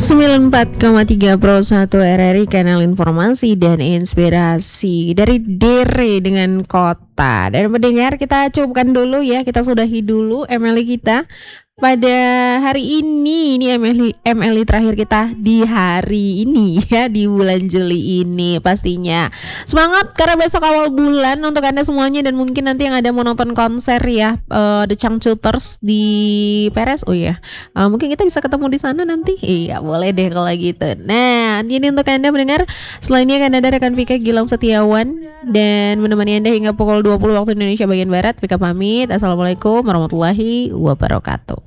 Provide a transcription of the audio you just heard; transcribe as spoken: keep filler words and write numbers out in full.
sembilan puluh empat koma tiga Pro satu R R I, kanal informasi dan inspirasi dari Dere dengan kota. Dan mendengar, kita cukupkan dulu ya, kita sudahi dulu M L I kita pada hari ini. Ini M L I, M L I terakhir kita di hari ini ya, di bulan Juli ini pastinya. Semangat karena besok awal bulan untuk Anda semuanya, dan mungkin nanti yang ada mau nonton konser ya, uh, The Changcuters di Peres. Oh ya, uh, mungkin kita bisa ketemu di sana nanti. Iya, boleh deh kalau gitu. Nah, jadi untuk Anda mendengar, selainnya akan ada rekan Vika Gilang Setiawan dan menemani Anda hingga pukul dua puluh waktu Indonesia bagian Barat. Vika pamit. Assalamualaikum warahmatullahi wabarakatuh.